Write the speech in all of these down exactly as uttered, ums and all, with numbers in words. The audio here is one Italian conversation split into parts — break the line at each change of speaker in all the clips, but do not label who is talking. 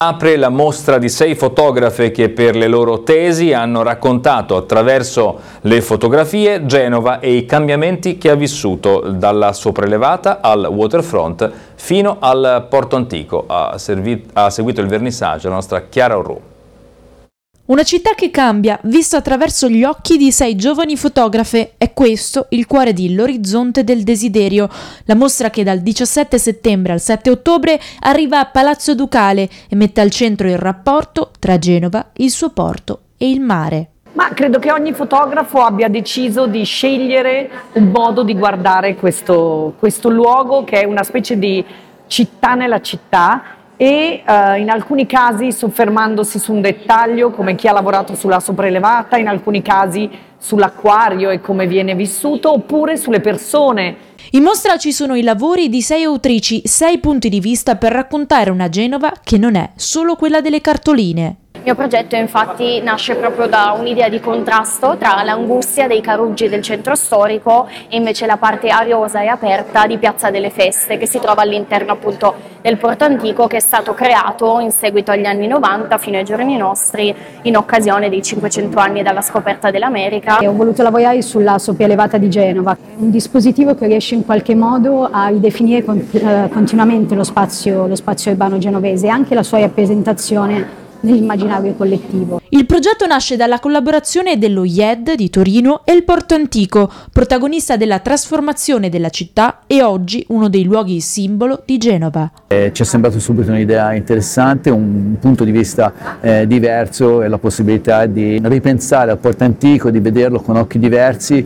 Apre la mostra di sei fotografe che per le loro tesi hanno raccontato attraverso le fotografie Genova e i cambiamenti che ha vissuto, dalla sopraelevata al waterfront fino al Porto Antico. Ha, ha seguito il vernissaggio la nostra Chiara Orru.
Una città che cambia, vista attraverso gli occhi di sei giovani fotografe. È questo il cuore di L'Orizzonte del Desiderio, la mostra che dal diciassette settembre al sette ottobre arriva a Palazzo Ducale e mette al centro il rapporto tra Genova, il suo porto e il mare.
Ma credo che ogni fotografo abbia deciso di scegliere un modo di guardare questo, questo luogo, che è una specie di città nella città, e uh, in alcuni casi soffermandosi su un dettaglio come chi ha lavorato sulla sopraelevata, in alcuni casi sull'acquario e come viene vissuto, oppure sulle persone.
In mostra ci sono i lavori di sei autrici, sei punti di vista per raccontare una Genova che non è solo quella delle cartoline.
Il mio progetto infatti nasce proprio da un'idea di contrasto tra l'angustia dei caruggi del centro storico e invece la parte ariosa e aperta di Piazza delle Feste, che si trova all'interno appunto del Porto Antico, che è stato creato in seguito agli anni novanta fino ai giorni nostri in occasione dei cinquecento anni dalla scoperta dell'America.
E ho voluto lavorare sulla sopraelevata di Genova, un dispositivo che riesce in qualche modo a ridefinire continuamente lo spazio, lo spazio urbano genovese e anche la sua rappresentazione nell'immaginario collettivo.
Il progetto nasce dalla collaborazione dello I E D di Torino e il Porto Antico, protagonista della trasformazione della città e oggi uno dei luoghi simbolo di Genova.
Eh, ci è sembrato subito un'idea interessante, un punto di vista eh, diverso e la possibilità di ripensare al Porto Antico, di vederlo con occhi diversi.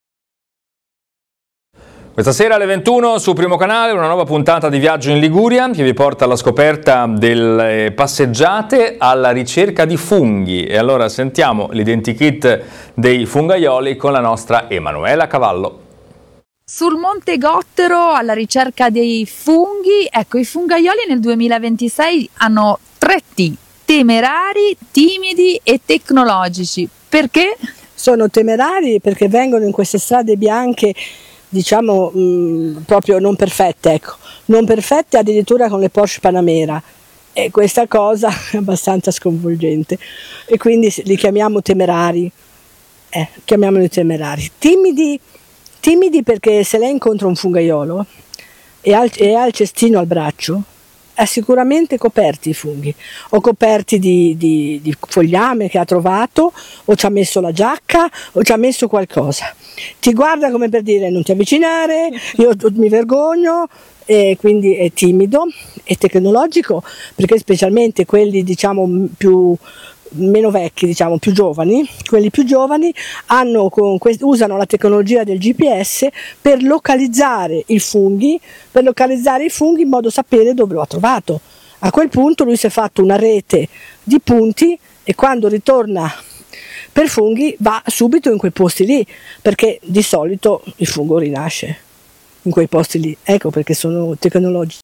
Questa sera alle ventuno su Primo Canale una nuova puntata di Viaggio in Liguria che vi porta alla scoperta delle passeggiate alla ricerca di funghi. E allora sentiamo l'identikit dei fungaioli con la nostra Emanuela Cavallo.
Sul Monte Gottero alla ricerca dei funghi. Ecco, i fungaioli nel duemilaventisei hanno tre T: temerari, timidi e tecnologici. Perché?
Sono temerari perché vengono in queste strade bianche, diciamo mh, proprio non perfette, ecco, non perfette addirittura con le Porsche Panamera, e questa cosa è abbastanza sconvolgente e quindi li chiamiamo temerari, eh, chiamiamoli temerari. Timidi, timidi perché se lei incontra un fungaiolo e ha, e ha il cestino al braccio, è sicuramente coperti i funghi, o coperti di, di, di fogliame che ha trovato, o ci ha messo la giacca, o ci ha messo qualcosa. Ti guarda come per dire non ti avvicinare, io mi vergogno, e quindi è timido e tecnologico, perché specialmente quelli diciamo più meno vecchi, diciamo più giovani, quelli più giovani hanno con quest- usano la tecnologia del G P S per localizzare i funghi, per localizzare i funghi in modo da sapere dove lo ha trovato. A quel punto lui si è fatto una rete di punti e quando ritorna per funghi va subito in quei posti lì, perché di solito il fungo rinasce in quei posti lì. Ecco perché sono tecnologici.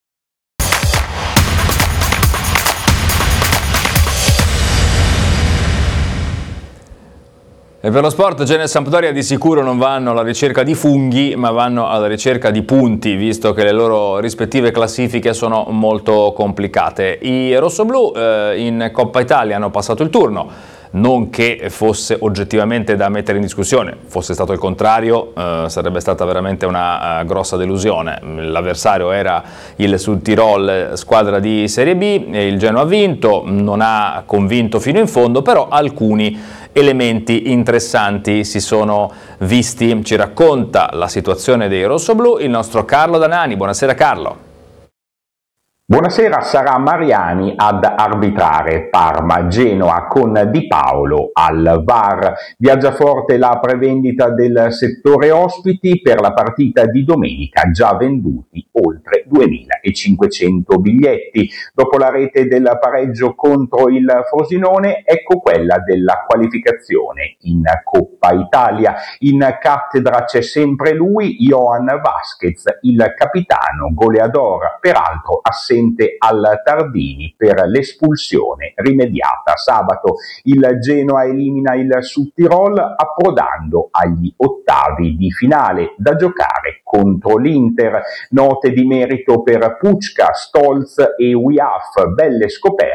E per lo sport Genova e Sampdoria di sicuro non vanno alla ricerca di funghi, ma vanno alla ricerca di punti, visto che le loro rispettive classifiche sono molto complicate. I rossoblù eh, in Coppa Italia hanno passato il turno. Non che fosse oggettivamente da mettere in discussione, fosse stato il contrario eh, sarebbe stata veramente una uh, grossa delusione. L'avversario era il Sud Tirol, squadra di Serie B, e il Genoa ha vinto, non ha convinto fino in fondo, però alcuni elementi interessanti si sono visti. Ci racconta la situazione dei rossoblù il nostro Carlo Danani. Buonasera Carlo.
Buonasera, sarà Mariani ad arbitrare Parma-Genoa con Di Paolo al V A R. Viaggia forte la prevendita del settore ospiti per la partita di domenica, già venduti oltre duemilacinquecento biglietti. Dopo la rete del pareggio contro il Frosinone, ecco quella della qualificazione in Coppa Italia. In cattedra c'è sempre lui, Johan Vasquez, il capitano goleador, peraltro assente assente al Tardini per l'espulsione rimediata. Sabato il Genoa elimina il Südtirol approdando agli ottavi di finale da giocare contro l'Inter. Note di merito per Pučka, Stolz e Wiaf, belle scoperte